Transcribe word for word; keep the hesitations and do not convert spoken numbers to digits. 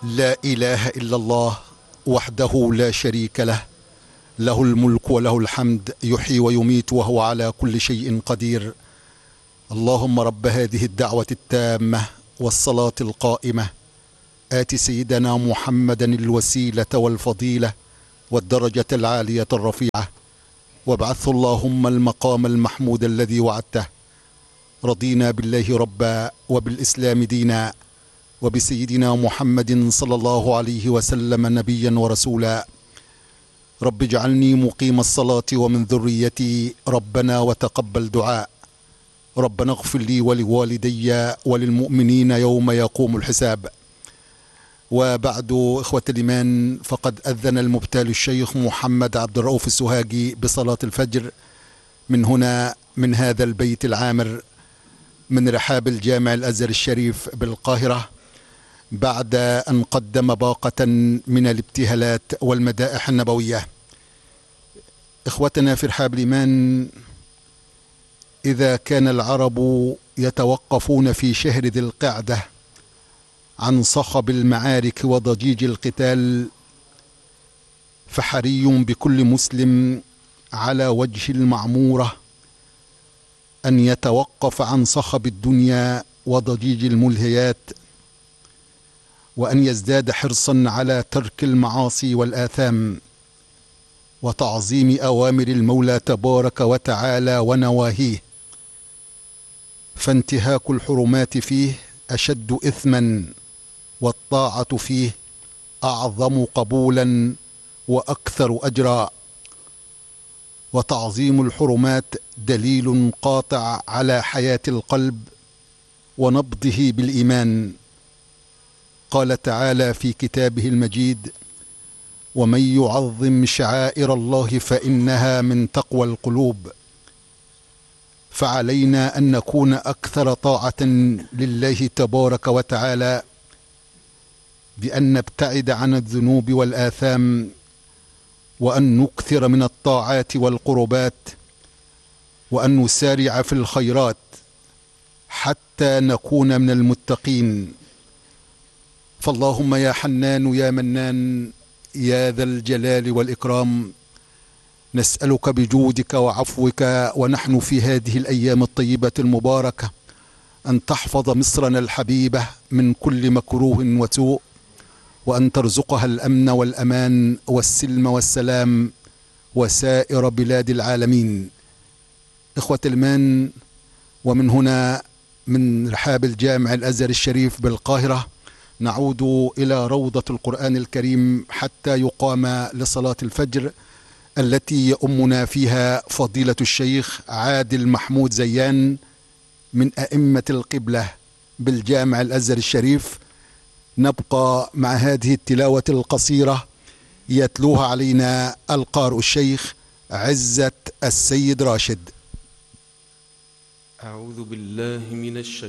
لا إله إلا الله وحده لا شريك له، له الملك وله الحمد، يحيي ويميت وهو على كل شيء قدير. اللهم رب هذه الدعوة التامة والصلاة القائمة، آت سيدنا محمدا الوسيلة والفضيلة والدرجة العالية الرفيعة، وابعثه اللهم المقام المحمود الذي وعدته. رضينا بالله ربا وبالإسلام دينا وبسيدنا محمد صلى الله عليه وسلم نبيا ورسولا. رب اجعلني مقيم الصلاة ومن ذريتي، ربنا وتقبل دعاء. ربنا اغفر لي ولوالدي وللمؤمنين يوم يقوم الحساب. وبعد، إخوة الإيمان، فقد أذن المبتال الشيخ محمد عبد الرؤوف السوهاجي بصلاة الفجر من هنا، من هذا البيت العامر، من رحاب الجامع الأزهر الشريف بالقاهرة، بعد أن قدم باقة من الابتهالات والمدائح النبوية. إخوتنا في رحاب الإيمان، إذا كان العرب يتوقفون في شهر ذي القعدة عن صخب المعارك وضجيج القتال، فحري بكل مسلم على وجه المعمورة أن يتوقف عن صخب الدنيا وضجيج الملهيات، وأن يزداد حرصا على ترك المعاصي والآثام وتعظيم أوامر المولى تبارك وتعالى ونواهيه، فانتهاك الحرمات فيه أشد إثما، والطاعة فيه أعظم قبولا وأكثر أجرا. وتعظيم الحرمات دليل قاطع على حياة القلب ونبضه بالإيمان. قال تعالى في كتابه المجيد: ومن يعظم شعائر الله فإنها من تقوى القلوب. فعلينا أن نكون أكثر طاعة لله تبارك وتعالى بأن نبتعد عن الذنوب والآثام، وأن نكثر من الطاعات والقربات، وأن نسارع في الخيرات حتى نكون من المتقين. فاللهم يا حنان يا منان يا ذا الجلال والإكرام، نسألك بجودك وعفوك ونحن في هذه الأيام الطيبة المباركة أن تحفظ مصرنا الحبيبة من كل مكروه وسوء، وأن ترزقها الأمن والأمان والسلم والسلام وسائر بلاد العالمين. إخوة الإيمان، ومن هنا من رحاب الجامع الأزهر الشريف بالقاهرة نعود إلى روضة القرآن الكريم حتى يقام لصلاة الفجر التي يؤمنا فيها فضيلة الشيخ عادل محمود زيان من أئمة القبلة بالجامع الأزهر الشريف. نبقى مع هذه التلاوة القصيرة يتلوها علينا القارئ الشيخ عزت السيد راشد. أعوذ بالله من الشيطان